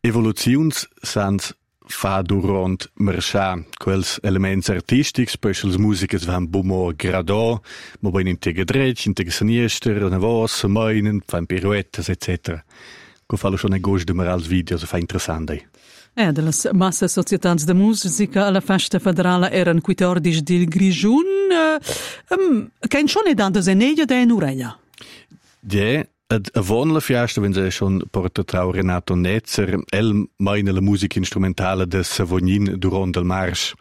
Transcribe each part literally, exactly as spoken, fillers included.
Evoluziuns sans fa durant marchà quels elements artistics, poi le musiche van bumo gradò, ma poi in tega dretg, in tega sinister, una voce, meinen, fan pirouettes, et cetera. Ko fallo schon ein gost de marals videos, fa interessante. Eh, delle masse societats de musica alla festa federale erano quattordici di Grigiun, uh, um, che schon è dato seneia de un'urella. Ja, ad avon la fiesta, wenn sie schon porta trau Renato Netzer, el meine la musica instrumentale de Savognin durant el marsch.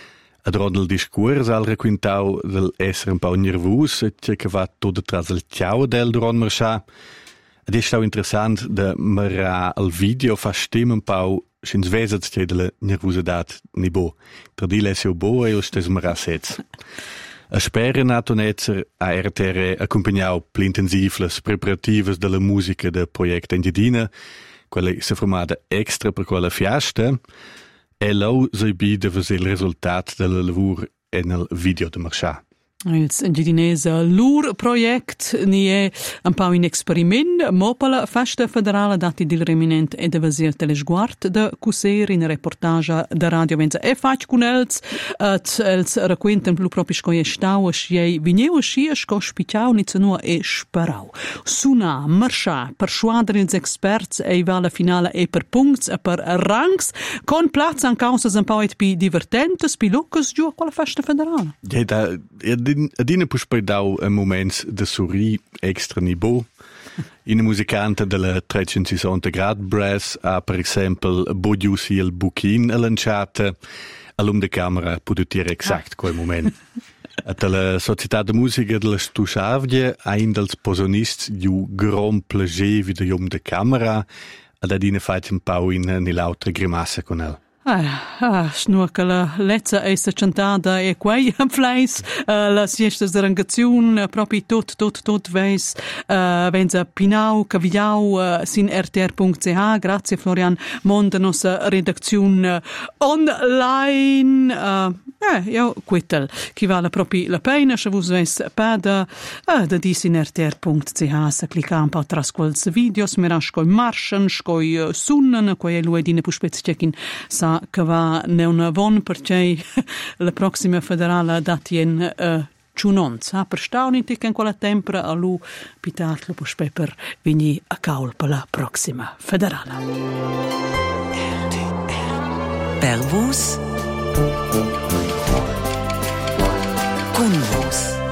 Ad rondel discurs al requintau del essere un po' nervus, e che va tutto tras il ciao del durant marschà. Ed è stato interessant de mara al video fa stimmen un po' schins vesets che de la nervositat ni bo. Per di lesio bo e o stes mara sets. A spera Renato Netzer a R T R accompagnau pl'intensivles preparatives della musica del progetto Engiadina, quella si formata extra per quella fiesta, e lau si bide il risultato del lavoro nel video de marschà. Il Engiadinese lur project ni è un po' in esperiment, ma per la festa federale dati del reminent e deve sia telesguard de cusser in reportage da radio venza e fac con els at els racquenten plu proprio sco stau schiei vineu schi sco spiciau ni zu e sparau. Suna marcha per squadre els experts e va la finale e per punts e per ranks con platz an causas un po' et pi divertentes pi lucas giù con la festa federale. Ja, da adina push per dau un moment de sorri extra niveau. In musicante della trecentosessanta grad brass ha per esempio bodiusi il buchin a lanciata all'um de camera poter dire exact quel moment. A la società de musica della Stusavdia ein dels posonists ju grand plager video um de camera ad adina fat un pau in nell'altra grimasse con el. Ah, ah, snur che la lezza è secentata e quei fleis, uh, la siesta de rangaziun, proprio tot, tot, tot veis, uh, venza pinau, caviau, uh, sin r t r punto c h. Grazie Florian Monda, nostra redazione uh, online. Uh, eh, io quittel, chi vale proprio la pena, se vos veis pada, uh, da dis in r t r punto c h, se clicca un po' tras quels videos, mira scoi marschen, scoi uh, sunnen, quei luedine puspez cekin sa che va neuna von perché la prossima federale datien uh, ciunonza per stauniti che in quella tempera a lu pitatlo puspe per vigni a caul per la prossima federale. Per vos con vos